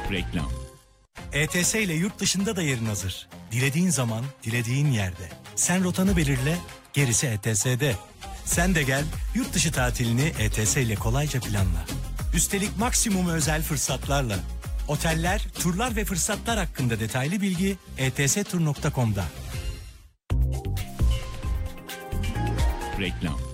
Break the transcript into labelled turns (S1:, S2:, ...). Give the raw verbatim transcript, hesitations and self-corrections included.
S1: Reklam.
S2: E T S ile yurt dışında da yerin hazır. Dilediğin zaman, dilediğin yerde. Sen rotanı belirle, gerisi E T S'de. Sen de gel, yurt dışı tatilini E T S ile kolayca planla. Üstelik maksimum özel fırsatlarla. Oteller, turlar ve fırsatlar hakkında detaylı bilgi e t s tur nokta com'da.
S1: Reklam.